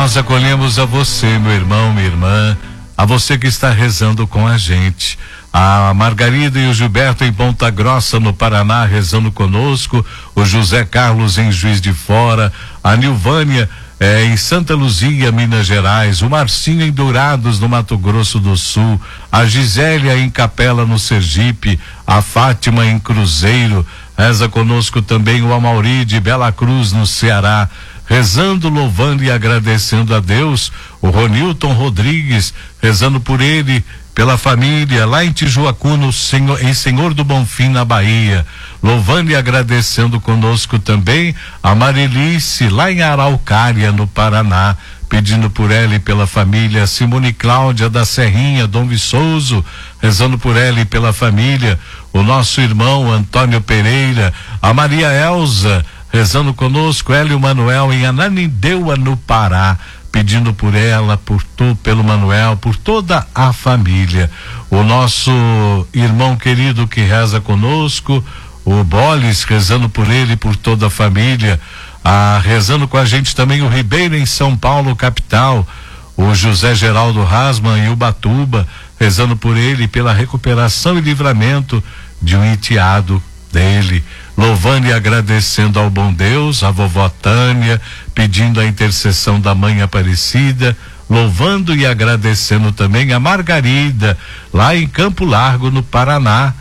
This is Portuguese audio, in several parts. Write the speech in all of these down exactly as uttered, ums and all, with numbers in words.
nós acolhemos a você, meu irmão, minha irmã, a você que está rezando com a gente. A Margarida e o Gilberto em Ponta Grossa, no Paraná, rezando conosco. O José Carlos em Juiz de Fora. A Nilvânia é, em Santa Luzia, Minas Gerais. O Marcinho em Dourados, no Mato Grosso do Sul. A Gisélia em Capela, no Sergipe. A Fátima em Cruzeiro. Reza conosco também o Amauri de Bela Cruz, no Ceará. Rezando, louvando e agradecendo a Deus. O Ronilton Rodrigues, rezando por ele, pela família, lá em Tijuacu, no Senhor, em Senhor do Bonfim, na Bahia. Louvando e agradecendo conosco também a Marilice, lá em Araucária, no Paraná, pedindo por ela e pela família. Simone Cláudia da Serrinha, Dom Viçoso, rezando por ela e pela família. O nosso irmão Antônio Pereira, a Maria Elza, rezando conosco, Hélio Manuel em Ananindeua, no Pará, pedindo por ela, por tu, pelo Manuel, por toda a família. O nosso irmão querido que reza conosco, o Bolis, rezando por ele e por toda a família. Ah, rezando com a gente também o Ribeiro em São Paulo, capital. O José Geraldo Rasman em Ubatuba, rezando por ele pela recuperação e livramento de um enteado dele, louvando e agradecendo ao bom Deus, a vovó Tânia, pedindo a intercessão da mãe Aparecida, louvando e agradecendo também a Margarida, lá em Campo Largo, no Paraná,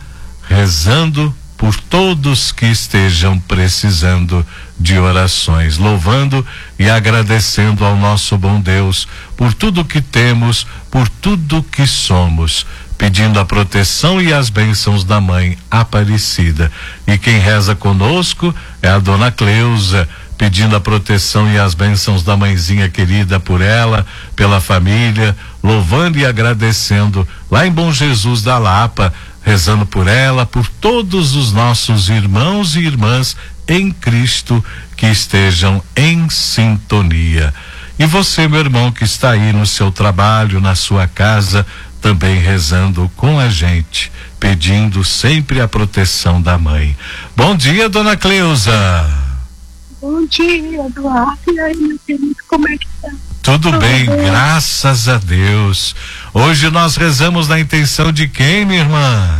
rezando por todos que estejam precisando de orações, louvando e agradecendo ao nosso bom Deus por tudo que temos, por tudo que somos, pedindo a proteção e as bênçãos da mãe Aparecida. E quem reza conosco é a dona Cleusa, pedindo a proteção e as bênçãos da mãezinha querida por ela, pela família, louvando e agradecendo lá em Bom Jesus da Lapa, rezando por ela, por todos os nossos irmãos e irmãs em Cristo que estejam em sintonia. E você, meu irmão, que está aí no seu trabalho, na sua casa, também rezando com a gente, pedindo sempre a proteção da mãe. Bom dia, dona Cleusa. Bom dia, Eduardo. E aí, meu querido, como é que tá? Tudo, Tudo bem, bem, graças a Deus. Hoje nós rezamos na intenção de quem, minha irmã?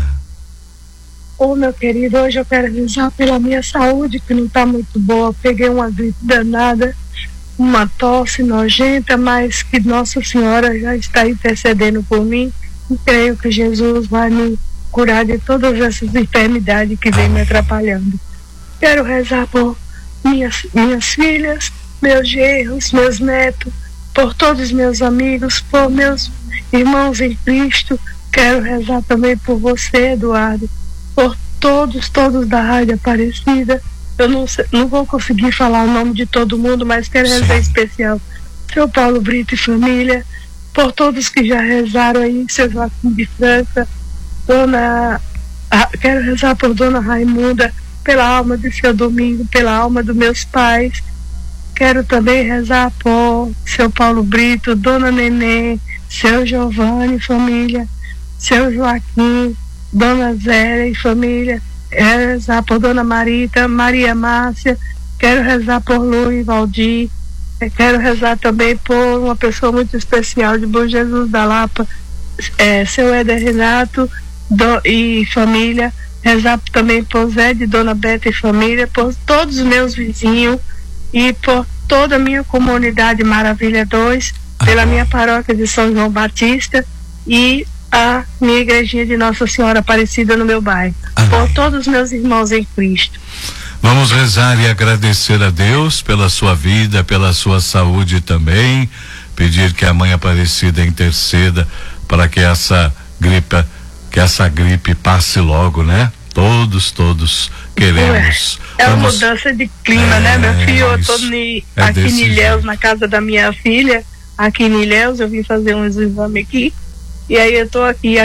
Ô, meu querido, hoje eu quero rezar pela minha saúde, que não tá muito boa. Peguei uma gripe danada, uma tosse nojenta, mas que Nossa Senhora já está intercedendo por mim, e creio que Jesus vai me curar de todas essas enfermidades que vem me atrapalhando. Quero rezar por minhas, minhas filhas, meus genros, meus netos, por todos os meus amigos, por meus irmãos em Cristo. Quero rezar também por você, Eduardo, por todos, todos da Rádio Aparecida. Eu não, sei, não vou conseguir falar o nome de todo mundo, mas quero rezar em especial seu Paulo Brito e família, por todos que já rezaram aí, seu Joaquim de França, dona, ah, quero rezar por dona Raimunda, pela alma de seu Domingo, pela alma dos meus pais. Quero também rezar por seu Paulo Brito, dona Nenê, seu Giovanni e família, seu Joaquim, dona Zélia e família. Quero rezar por dona Marita, Maria Márcia. Quero rezar por Lu e Valdir. Quero rezar também por uma pessoa muito especial de Bom Jesus da Lapa, é, seu Éder Renato do, e família. Rezar também por Zé de dona Beta e família, por todos os meus vizinhos e por toda a minha comunidade Maravilha dois, pela minha paróquia de São João Batista e a minha igrejinha de Nossa Senhora Aparecida no meu bairro. Amém. Por todos os meus irmãos em Cristo. Vamos rezar e agradecer a Deus pela sua vida, pela sua saúde também, pedir que a mãe Aparecida interceda para que essa gripe, que essa gripe passe logo, né? Todos, todos queremos. É, é uma Vamos... mudança de clima, é, né, meu filho? Eu tô ni, é aqui em Ilhéus, na casa da minha filha, aqui em Ilhéus, eu vim fazer um exame aqui, e aí eu tô aqui